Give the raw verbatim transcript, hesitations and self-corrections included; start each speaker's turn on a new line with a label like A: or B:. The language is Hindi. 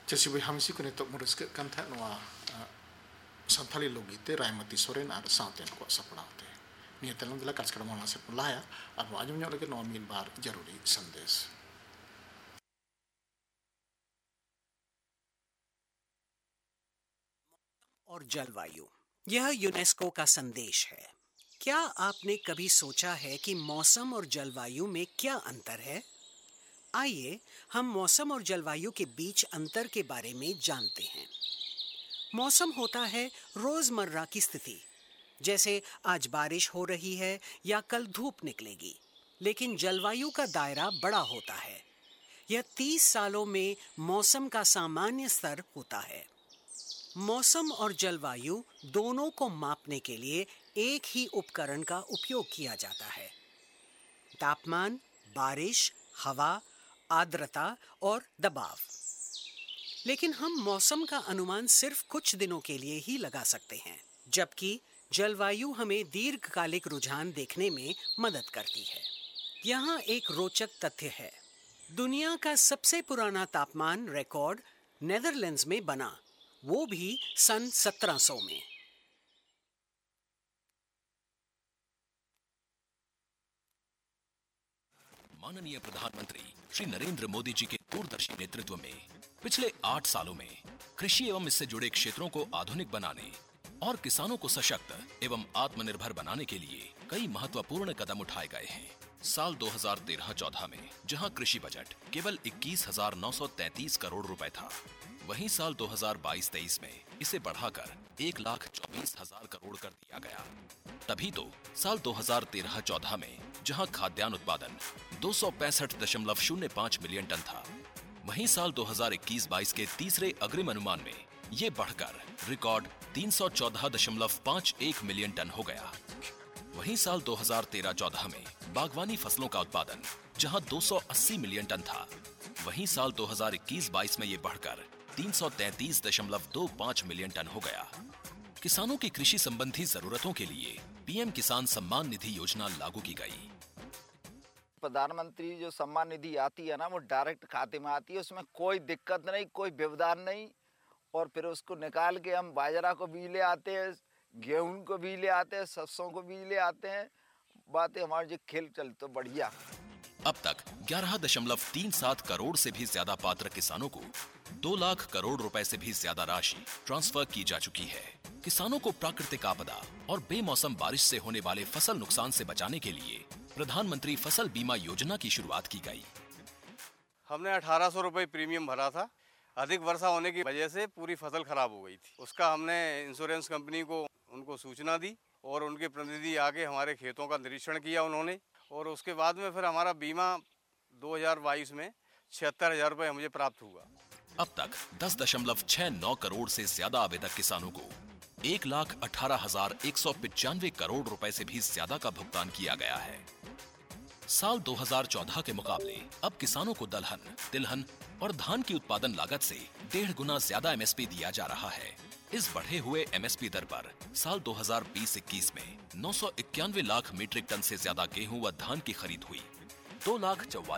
A: Cesibu hamsi kuni tok murus ke kan thak noa Santali logite Raimati Soren ar sauten ko saplaute. Ni telang dila kas kada mala set mulaya ar mo anyum nyok lagi noa min bar jaruri संदेश.
B: और जलवायु, यह यूनेस्को का संदेश है। क्या आपने कभी सोचा है कि मौसम और जलवायु में क्या अंतर है? आइए हम मौसम और जलवायु के बीच अंतर के बारे में जानते हैं। मौसम होता है रोजमर्रा की स्थिति, जैसे आज बारिश हो रही है या कल धूप निकलेगी। लेकिन जलवायु का दायरा बड़ा होता है। यह तीस सालों में मौसम का सामान्य स्तर होता है। मौसम और जलवायु दोनों को मापने के लिए एक ही उपकरण का उपयोग किया जाता है। तापमान, बारिश, हवा, आर्द्रता और दबाव। लेकिन हम मौसम का अनुमान सिर्फ कुछ दिनों के लिए ही लगा सकते हैं, जबकि जलवायु हमें दीर्घकालिक रुझान देखने में मदद करती है। यहाँ एक रोचक तथ्य है। दुनिया का सबसे पुराना तापमान रिकॉर्ड नेदरलैंड्स में बना, वो भी सन सत्रह सौ में।
C: माननीय प्रधानमंत्री श्री नरेंद्र मोदी जी के दूरदर्शी नेतृत्व में पिछले आठ सालों में कृषि एवं इससे जुड़े क्षेत्रों को आधुनिक बनाने और किसानों को सशक्त एवं आत्मनिर्भर बनाने के लिए कई महत्वपूर्ण कदम उठाए गए हैं। साल दो हज़ार तेरह चौदह में जहां कृषि बजट केवल इक्कीस हजार नौ सौ तैंतीस करोड़ रुपए था, वहीं साल दो हज़ार बाईस तेईस में इसे बढ़ाकर एक लाख चौबीस हजार करोड़ कर दिया गया। तभी तो साल दो हज़ार तेरह चौदह में जहां खाद्यान्न उत्पादन दो सौ पैंसठ दशमलव शून्य पाँच मिलियन टन था, वहीं साल दो हज़ार इक्कीस बाईस के तीसरे अग्रिम अनुमान में ये बढ़कर रिकॉर्ड तीन सौ चौदह दशमलव पाँच एक मिलियन टन हो गया। वहीं साल दो हज़ार तेरह चौदह में बागवानी फसलों का उत्पादन जहां दो सौ अस्सी मिलियन टन था, वहीं साल दो हज़ार इक्कीस बाईस में ये बढ़कर तीन सौ तैंतीस दशमलव दो पाँच मिलियन टन हो गया। किसानों की कृषि संबंधी जरूरतों के लिए पीएम किसान सम्मान निधि योजना लागू की गई।
D: प्रधानमंत्री जो सम्मान निधि आती है ना, वो डायरेक्ट खाते में आती है, उसमें कोई दिक्कत नहीं, कोई व्यवधान नहीं। और फिर उसको निकाल के हम बाजरा को भी ले आते हैं, गेहूं को भी ले आते हैं, सरसों को भी ले आते हैं। बातें हमारे जो खेल चल तो बढ़िया।
C: अब तक ग्यारह दशमलव तीन सात करोड़ से भी ज्यादा पात्र किसानों को दो लाख करोड़ रुपए से भी ज्यादा राशि ट्रांसफर की जा चुकी है। किसानों को प्राकृतिक आपदा और बेमौसम बारिश से होने वाले फसल नुकसान से बचाने के लिए प्रधानमंत्री फसल बीमा योजना की शुरुआत की गई।
E: हमने अठारह सौ रुपए प्रीमियम भरा था। अधिक वर्षा होने की वजह से पूरी फसल खराब हो गई थी। उसका हमने इंश्योरेंस कंपनी को उनको सूचना दी और उनके प्रतिनिधि आके हमारे खेतों का निरीक्षण किया उन्होंने, और उसके बाद में फिर हमारा बीमा दो हज़ार बाईस में छिहत्तर हजार रुपये मुझे प्राप्त हुआ।
C: अब तक दस दशमलव छह नौ करोड़ से ज्यादा आवेदक किसानों को एक लाख अठारह हजार एक सौ पिचानवे करोड़ रुपए से भी ज्यादा का भुगतान किया गया है। साल दो हज़ार चौदह के मुकाबले अब किसानों को दलहन, तिलहन और धान की उत्पादन लागत से डेढ़ गुना ज्यादा एमएसपी दिया जा रहा है। इस बढ़े हुए एमएसपी दर पर साल दो हज़ार बीस इक्कीस में नौ सौ इक्यानवे लाख मीट्रिक टन से ज्यादा गेहूं व धान की खरीद हुई। दो लाख चौवालीस